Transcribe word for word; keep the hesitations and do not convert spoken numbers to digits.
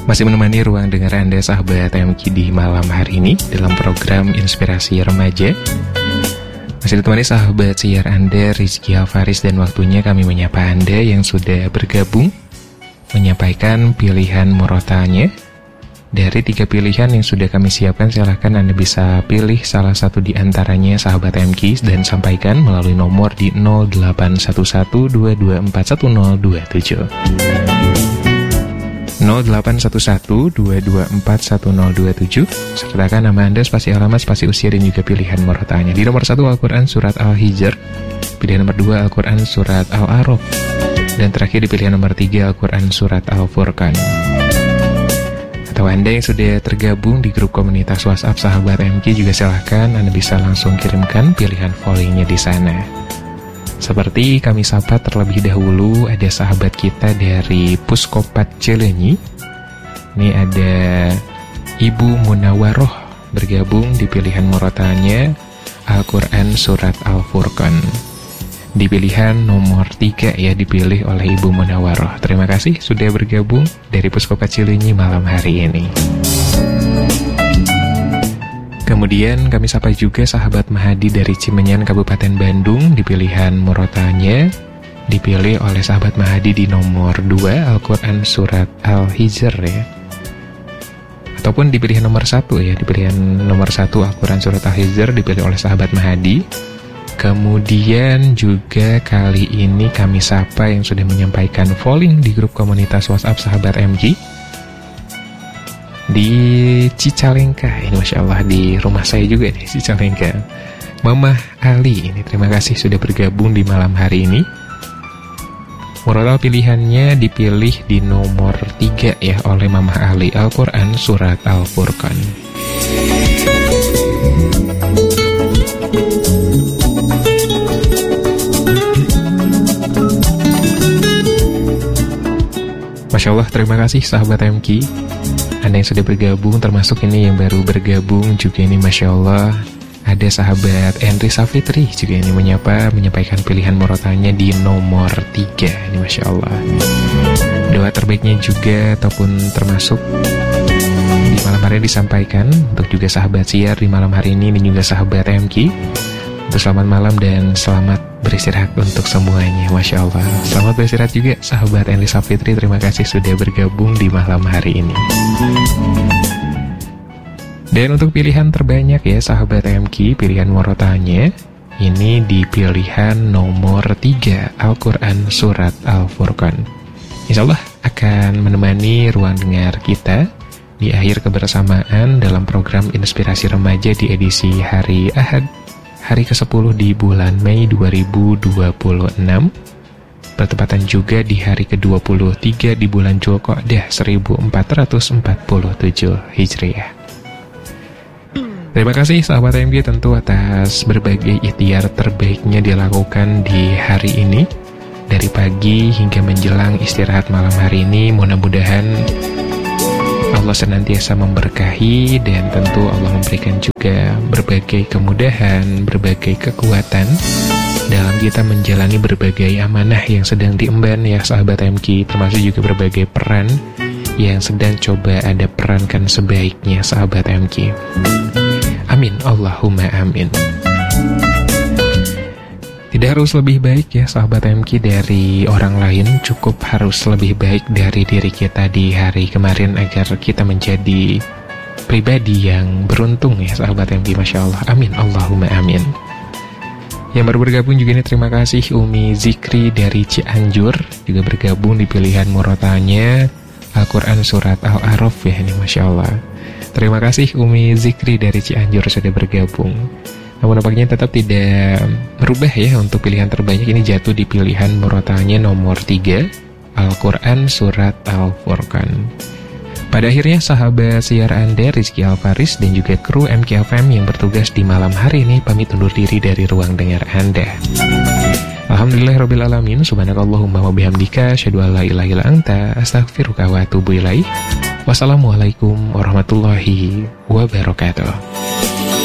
Masih menemani ruang dengar Anda sahabat M Q di malam hari ini dalam program Inspirasi Remaja. Masih ditemani sahabat siar Anda Rizky Alfaris, dan waktunya kami menyapa Anda yang sudah bergabung menyampaikan pilihan murotanya. Dari tiga pilihan yang sudah kami siapkan, silahkan Anda bisa pilih salah satu di antaranya sahabat M Q dan sampaikan melalui nomor di nol delapan satu satu dua dua empat satu nol dua tujuh. nol delapan satu satu dua dua empat satu nol dua tujuh. Sertakan nama Anda, spasi alamat, spasi usia, dan juga pilihan murotanya. Di nomor satu Al-Quran Surat Al-Hijr, pilihan nomor dua Al-Quran Surat Al-A'raf, dan terakhir di pilihan nomor tiga Al-Quran Surat Al-Furqan. Atau Anda yang sudah tergabung di grup komunitas WhatsApp sahabat M Q, juga silahkan Anda bisa langsung kirimkan pilihan volleynya di sana. Seperti kami sapa terlebih dahulu, ada sahabat kita dari Puskopat Cileunyi. Ini ada Ibu Munawaroh bergabung di pilihan murotanya Al-Quran Surat Al-Furqan. Di pilihan nomor tiga ya, dipilih oleh Ibu Munawaroh. Terima kasih sudah bergabung dari Puskopat Cileunyi malam hari ini. Kemudian kami sapa juga sahabat Mahadi dari Cimenyan, Kabupaten Bandung. Di pilihan murotanya dipilih oleh sahabat Mahadi di nomor dua Al-Quran Surat Al-Hijr ya. Ataupun di pilihan nomor satu ya, di pilihan nomor satu Al-Quran Surat Al-Hijr dipilih oleh sahabat Mahadi. Kemudian juga kali ini kami sapa yang sudah menyampaikan polling di grup komunitas WhatsApp sahabat M Q di Cicalengka. Ini Masya Allah di rumah saya juga nih, Cicalengka. Mama Ali ini, terima kasih sudah bergabung di malam hari ini. Murotal pilihannya dipilih di nomor tiga ya oleh Mama Ali, Al-Quran Surat Al-Furqan. Masya Allah, terima kasih sahabat M Q, Anda yang sudah bergabung, termasuk ini yang baru bergabung juga ini. Masya Allah, ada sahabat Henry Safitri juga ini menyapa, menyampaikan pilihan murotanya di nomor tiga. Ini Masya Allah, doa terbaiknya juga ataupun termasuk di malam hari ini disampaikan untuk juga sahabat siar di malam hari ini, dan juga sahabat M Q. Untuk selamat malam dan selamat beristirahat untuk semuanya. Masya Allah, selamat beristirahat juga sahabat Henry Safitri. Terima kasih sudah bergabung di malam hari ini. Dan untuk pilihan terbanyak ya sahabat M Q, pilihan murotanya ini di pilihan nomor tiga Al-Quran Surat Al-Furqan. Insya Allah akan menemani ruang dengar kita di akhir kebersamaan dalam program Inspirasi Remaja di edisi hari Ahad, hari kesepuluh di bulan Mei dua ribu dua puluh enam, bertepatan juga di hari ke dua puluh tiga di bulan Dzulqa'dah seribu empat ratus empat puluh tujuh Hijriah. Terima kasih sahabat M Q tentu atas berbagai ikhtiar terbaiknya dilakukan di hari ini, dari pagi hingga menjelang istirahat malam hari ini. Mudah-mudahan Allah senantiasa memberkahi, dan tentu Allah memberikan juga berbagai kemudahan, berbagai kekuatan dalam kita menjalani berbagai amanah yang sedang diemban ya sahabat M Q, termasuk juga berbagai peran yang sedang coba ada perankan sebaiknya sahabat M Q. Amin, Allahumma amin. Tidak harus lebih baik ya sahabat M Q dari orang lain, cukup harus lebih baik dari diri kita di hari kemarin agar kita menjadi pribadi yang beruntung ya sahabat M Q. Masya Allah, amin, Allahumma amin. Yang baru bergabung juga ini terima kasih Umi Zikri dari Cianjur, juga bergabung di pilihan murotanya Al-Quran Surat Al-A'raf ya ini Masya Allah. Terima kasih Umi Zikri dari Cianjur sudah bergabung. Namun nampaknya tetap tidak berubah ya untuk pilihan terbanyak ini jatuh di pilihan murotanya nomor tiga Al-Quran Surat Al-Furqan. Pada akhirnya sahabat siar Anda Rizky Alfaris dan juga kru M Q F M yang bertugas di malam hari ini pamit undur diri dari ruang dengar Anda. Alhamdulillahirrabbilalamin, subhanakallahumma wa bihamdika, asyhadu an la ilaha illa anta, astaghfiruka wa atubu ilaik. Wassalamualaikum warahmatullahi wabarakatuh.